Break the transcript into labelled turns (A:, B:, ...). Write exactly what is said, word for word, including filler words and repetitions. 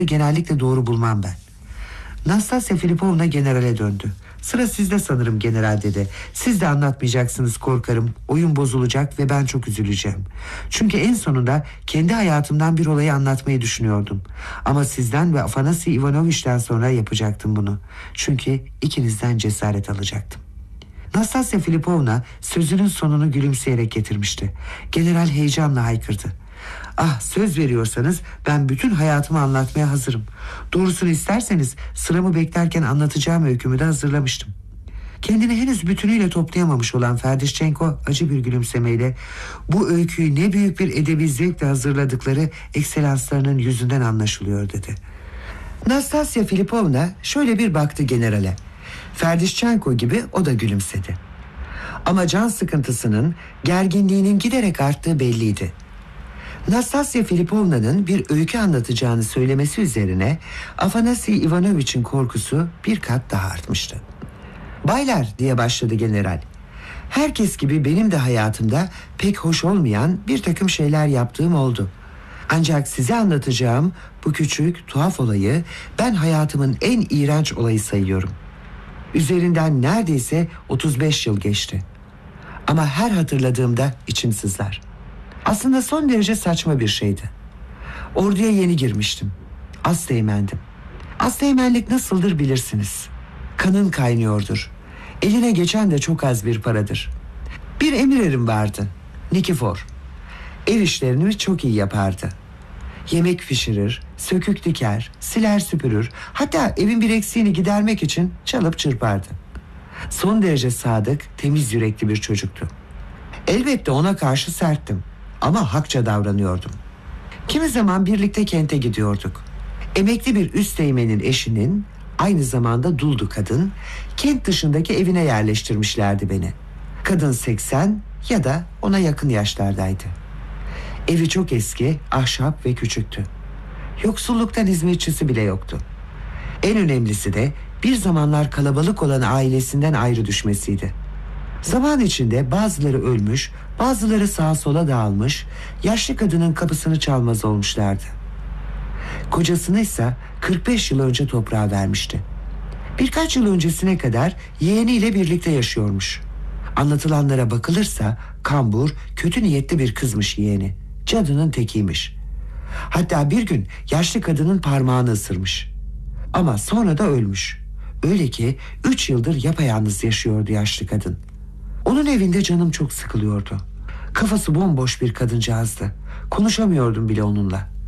A: genellikle doğru bulmam ben. Nastasya Filipovna generale döndü. Sıra sizde sanırım general dedi. Siz de anlatmayacaksınız korkarım. Oyun bozulacak ve ben çok üzüleceğim. Çünkü en sonunda kendi hayatımdan bir olayı anlatmayı düşünüyordum. Ama sizden ve Afanasy Ivanovich'ten sonra yapacaktım bunu. Çünkü ikinizden cesaret alacaktım. Nastasya Filipovna sözünün sonunu gülümseyerek getirmişti. General heyecanla haykırdı. Ah, söz veriyorsanız ben bütün hayatımı anlatmaya hazırım. Doğrusunu isterseniz sıramı beklerken anlatacağım öykümü de hazırlamıştım. Kendini henüz bütünüyle toplayamamış olan Ferdişçenko acı bir gülümsemeyle bu öyküyü ne büyük bir edebi zevkle hazırladıkları ekselanslarının yüzünden anlaşılıyor dedi. Nastasya Filipovna şöyle bir baktı generale. Ferdişçenko gibi o da gülümsedi. Ama can sıkıntısının, gerginliğinin giderek arttığı belliydi. Nastasya Filipovna'nın bir öykü anlatacağını söylemesi üzerine Afanasy Ivanovich'in korkusu bir kat daha artmıştı. "Baylar," diye başladı general. "Herkes gibi benim de hayatımda pek hoş olmayan bir takım şeyler yaptığım oldu. Ancak size anlatacağım bu küçük, tuhaf olayı ben hayatımın en iğrenç olayı sayıyorum. Üzerinden neredeyse otuz beş yıl geçti. Ama her hatırladığımda içim sızlar. Aslında son derece saçma bir şeydi. Orduya yeni girmiştim. Asteğmendim. Asteğmenlik nasıldır bilirsiniz. Kanın kaynıyordur. Eline geçen de çok az bir paradır. Bir emir erim vardı. Nikifor. Ev işlerini çok iyi yapardı. Yemek pişirir, sökük diker, siler süpürür. Hatta evin bir eksiğini gidermek için çalıp çırpardı. Son derece sadık, temiz yürekli bir çocuktu. Elbette ona karşı serttim. Ama hakça davranıyordum. Kimi zaman birlikte kente gidiyorduk. Emekli bir üsteğmenin eşinin, aynı zamanda duldu kadın, kent dışındaki evine yerleştirmişlerdi beni. Kadın seksen ya da ona yakın yaşlardaydı. Evi çok eski, ahşap ve küçüktü. Yoksulluktan hizmetçisi bile yoktu. En önemlisi de bir zamanlar kalabalık olan ailesinden ayrı düşmesiydi. Zaman içinde bazıları ölmüş, bazıları sağa sola dağılmış, yaşlı kadının kapısını çalmaz olmuşlardı. Kocasını ise kırk beş yıl önce toprağa vermişti. Birkaç yıl öncesine kadar yeğeniyle birlikte yaşıyormuş. Anlatılanlara bakılırsa kambur, kötü niyetli bir kızmış yeğeni. Cadının tekiymiş. Hatta bir gün yaşlı kadının parmağını ısırmış. Ama sonra da ölmüş. Öyle ki üç yıldır yapayalnız yaşıyordu yaşlı kadın. Onun evinde canım çok sıkılıyordu. Kafası bomboş bir kadıncağızdı. Konuşamıyordum bile onunla.